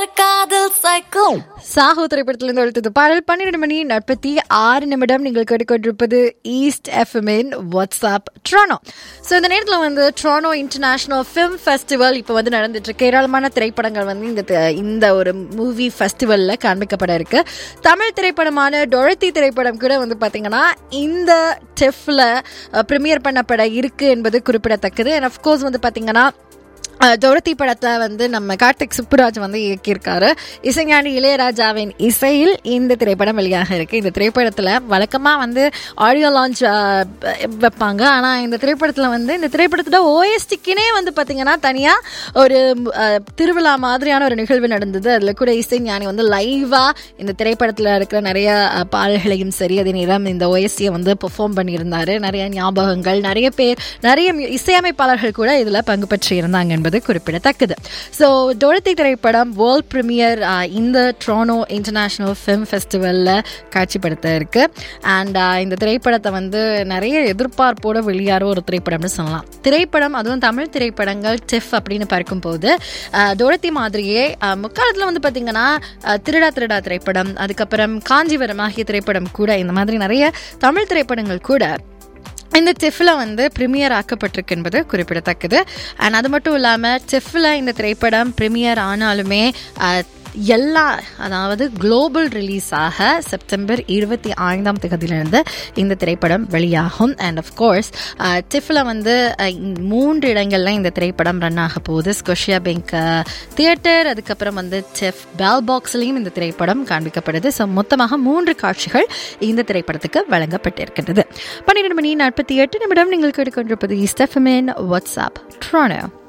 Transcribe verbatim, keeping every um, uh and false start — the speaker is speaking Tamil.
சாஹோ திரைப்படத்திலிருந்து ஒழித்தது பாடல். பன்னிரண்டு மணி நாற்பத்தி ஆறு நிமிடம் நீங்கள் கேட்டுக்கொண்டிருப்பது ஈஸ்ட் எஃப்எம்இன் வாட்ஸ்அப் ட்ரானோ. ஸோ இந்த நேரத்தில் வந்து ட்ரானோ இன்டர்நேஷனல் ஃபிலிம் ஃபெஸ்டிவல் இப்போ வந்து நடந்துட்டு இருக்கு. ஏராளமான திரைப்படங்கள் வந்து இந்த இந்த ஒரு மூவி ஃபெஸ்டிவலில் காண்பிக்கப்பட இருக்கு. தமிழ் திரைப்படமான டொரத்தி திரைப்படம் கூட வந்து பார்த்தீங்கன்னா இந்த டெஃப்ல ப்ரீமியர் பண்ணப்பட இருக்கு என்பது குறிப்பிடத்தக்கது. அண்ட் அஃப்கோர்ஸ் வந்து பார்த்தீங்கன்னா டொரத்தி படத்தை வந்து நம்ம கார்த்திக் சுப்புராஜ் வந்து இயக்கியிருக்காரு. இசைஞானி இளையராஜாவின் இசையில் இந்த திரைப்படம் வெளியாக இருக்கு. இந்த திரைப்படத்தில் வழக்கமாக வந்து ஆடியோ லான்ச் வைப்பாங்க. ஆனால் இந்த திரைப்படத்தில் வந்து இந்த திரைப்படத்தோட ஓஎஸ்டிக்குனே வந்து பார்த்தீங்கன்னா தனியாக ஒரு திருவிழா மாதிரியான ஒரு நிகழ்வு நடந்தது. அதில் கூட இசைஞானி வந்து லைவாக இந்த திரைப்படத்தில் இருக்கிற நிறைய பாடல்களையும் சரி அதே நேரம் இந்த ஓஎஸ்டியை வந்து பெர்ஃபார்ம் பண்ணியிருந்தாரு. நிறைய ஞாபகங்கள், நிறைய பேர், நிறைய இசையமைப்பாளர்கள் கூட இதில் பங்கு பெற்று இருந்தாங்க என்பது குறிப்பிடத்தக்கது. ஸோ டொரத்தி திரைப்படம் வேர்ல்ட் பிரீமியர் இந்த ட்ரானோ இன்டர்நேஷனல் ஃபிலிம் ஃபெஸ்டிவலில் காட்சிப்படுத்த இருக்கு. அண்ட் இந்த திரைப்படத்தை வந்து நிறைய எதிர்பார்ப்போடு வெளியாற ஒரு திரைப்படம்னு சொல்லலாம். திரைப்படம் அதுவும் தமிழ் திரைப்படங்கள் டிஃப் அப்படின்னு பார்க்கும்போது டொரத்தி மாதிரியே முக்காலத்தில் வந்து பார்த்தீங்கன்னா திருடா திருடா திரைப்படம், அதுக்கப்புறம் காஞ்சிவரம் ஆகிய திரைப்படம் கூட, இந்த மாதிரி நிறைய தமிழ் திரைப்படங்கள் கூட இந்த டிஃப்ல வந்து ப்ரீமியர் ஆக்கப்பட்டிருக்கு என்பது குறிப்பிடத்தக்கது. அண்ட் அது மட்டும் இல்லாமல் டிஃப்ல இந்த திரைப்படம் ப்ரீமியர் ஆனாலுமே எல்லா அதாவது குளோபல் ரிலீஸாக செப்டம்பர் இருபத்தி ஐந்தாம் தேதியிலிருந்து இந்த திரைப்படம் வெளியாகும். அண்ட் அஃப்கோர்ஸ் டிஃப்ல வந்து மூன்று இடங்கள்ல இந்த திரைப்படம் ரன் ஆக போகுது. ஸ்கொஷியா பேங்க் தியேட்டர், அதுக்கப்புறம் வந்து டிஃப் பெல் பாக்ஸ்லையும் இந்த திரைப்படம் காண்பிக்கப்படுது. ஸோ மொத்தமாக மூன்று காட்சிகள் இந்த திரைப்படத்துக்கு வழங்கப்பட்டிருக்கின்றது. பன்னிரண்டு மணி நாற்பத்தி எட்டு நிமிடம் நீங்கள் கேட்டுக்கொண்டிருப்பது ஈஸ்ட் எஃப்எம்இன் வாட்ஸ்அப் ட்ரானோ.